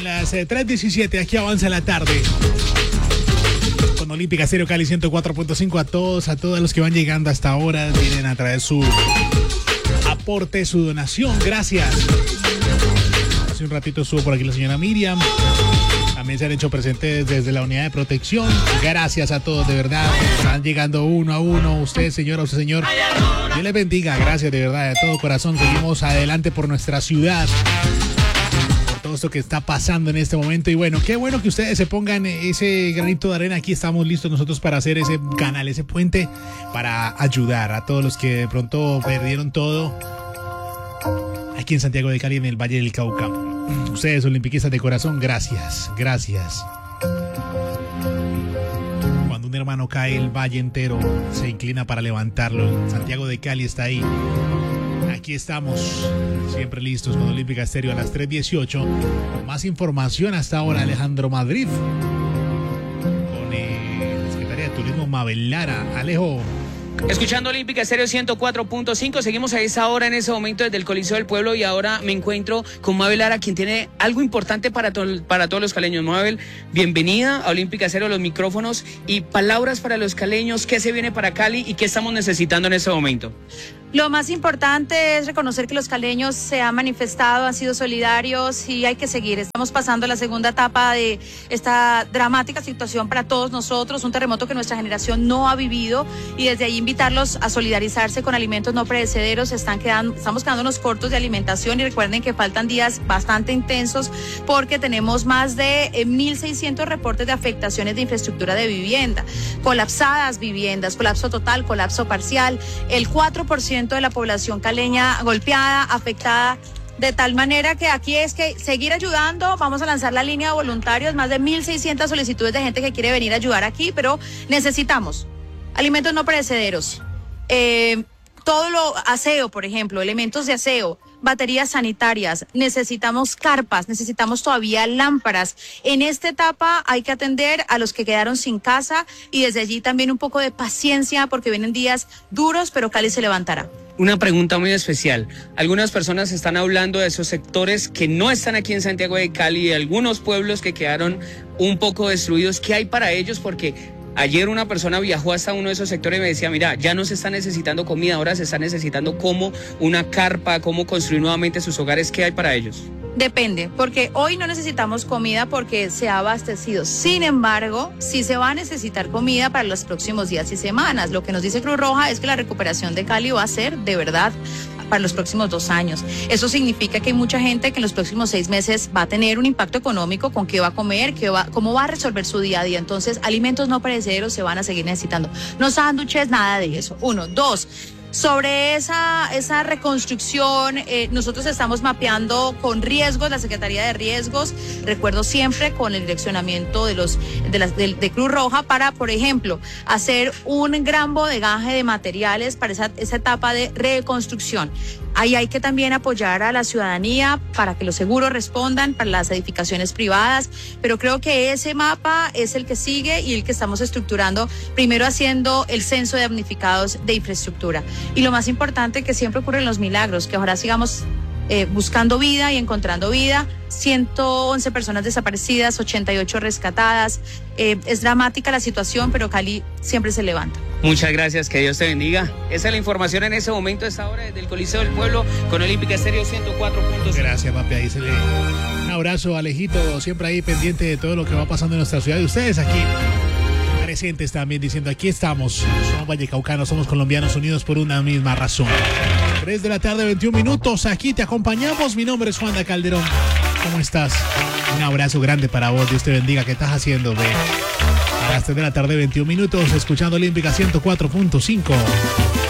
Las 3:17, aquí avanza la tarde. Con Olímpica Estéreo Cali 104.5, a todos los que van llegando hasta ahora, vienen a traer su aporte, su donación. Gracias. Hace un ratito estuvo por aquí la señora Miriam. También se han hecho presentes desde la unidad de protección. Gracias a todos, de verdad. Están llegando uno a uno. Usted, señora, usted, señor. Dios les bendiga. Gracias, de verdad, de todo corazón. Seguimos adelante por nuestra ciudad. Por todo esto que está pasando en este momento. Y bueno, qué bueno que ustedes se pongan ese granito de arena. Aquí estamos listos nosotros para hacer ese canal, ese puente, para ayudar a todos los que de pronto perdieron todo aquí en Santiago de Cali, en el Valle del Cauca. Ustedes, olimpiquistas de corazón, gracias, gracias. Cuando un hermano cae, el valle entero se inclina para levantarlo. Santiago de Cali está ahí. Aquí estamos, siempre listos con Olímpica Estéreo a las 3:18. Más información hasta ahora, Alejandro Madrid. Con la Secretaría de Turismo Mabel Lara. Alejo. Escuchando Olímpica Estéreo 104.5, seguimos a esa hora en ese momento desde el Coliseo del Pueblo y ahora me encuentro con Mabel Lara, quien tiene algo importante para todos los caleños. Mabel, bienvenida a Olímpica Estéreo, los micrófonos y palabras para los caleños, qué se viene para Cali y qué estamos necesitando en ese momento. Lo más importante es reconocer que los caleños se han manifestado, han sido solidarios y hay que seguir. Estamos pasando la segunda etapa de esta dramática situación para todos nosotros, un terremoto que nuestra generación no ha vivido, y desde ahí invitarlos a solidarizarse con alimentos no perecederos. Estamos quedándonos cortos de alimentación y recuerden que faltan días bastante intensos porque tenemos más de 1.600 reportes de afectaciones de infraestructura de vivienda, colapsadas viviendas, colapso total, colapso parcial, el 4% de la población caleña golpeada, afectada, de tal manera que aquí es que seguir ayudando. Vamos a lanzar la línea de voluntarios, más de 1.600 solicitudes de gente que quiere venir a ayudar aquí, pero necesitamos alimentos no perecederos, todo lo aseo, por ejemplo, elementos de aseo, baterías sanitarias, necesitamos carpas, necesitamos todavía lámparas. En esta etapa hay que atender a los que quedaron sin casa y desde allí también un poco de paciencia porque vienen días duros, pero Cali se levantará. Una pregunta muy especial. Algunas personas están hablando de esos sectores que no están aquí en Santiago de Cali, de algunos pueblos que quedaron un poco destruidos. ¿Qué hay para ellos? Porque ayer una persona viajó hasta uno de esos sectores y me decía, mira, ya no se está necesitando comida, ahora se está necesitando como una carpa, cómo construir nuevamente sus hogares. ¿Qué hay para ellos? Depende, porque hoy no necesitamos comida porque se ha abastecido. Sin embargo, sí se va a necesitar comida para los próximos días y semanas. Lo que nos dice Cruz Roja es que la recuperación de Cali va a ser de verdad para los próximos 2 años. Eso significa que hay mucha gente que en los próximos 6 meses va a tener un impacto económico con qué va a comer, cómo va a resolver su día a día. Entonces, alimentos no perecederos se van a seguir necesitando. No sándwiches, nada de eso. 1, 2. Sobre esa reconstrucción, nosotros estamos mapeando con riesgos, la Secretaría de Riesgos, recuerdo siempre con el direccionamiento de Cruz Roja para, por ejemplo, hacer un gran bodegaje de materiales para esa etapa de reconstrucción. Ahí hay que también apoyar a la ciudadanía para que los seguros respondan, para las edificaciones privadas, pero creo que ese mapa es el que sigue y el que estamos estructurando, primero haciendo el censo de damnificados de infraestructura. Y lo más importante, que siempre ocurren los milagros, que ojalá sigamos buscando vida y encontrando vida. 111 personas desaparecidas, 88 rescatadas. Es dramática la situación, pero Cali siempre se levanta. Muchas gracias, que Dios te bendiga. Esa es la información en ese momento, a esta hora, desde el Coliseo del Pueblo, con Olímpica Estéreo 104.5. Gracias, papi. Ahí se le... Un abrazo, Alejito, siempre ahí pendiente de todo lo que va pasando en nuestra ciudad. Y ustedes aquí presentes también, diciendo, aquí estamos. Somos vallecaucanos, somos colombianos, unidos por una misma razón. 3 de la tarde, 21 minutos. Aquí te acompañamos. Mi nombre es Juanda Calderón. ¿Cómo estás? Un abrazo grande para vos. Dios te bendiga. ¿Qué estás haciendo, ve? A las 3 de la tarde, 21 minutos, escuchando Olímpica 104.5.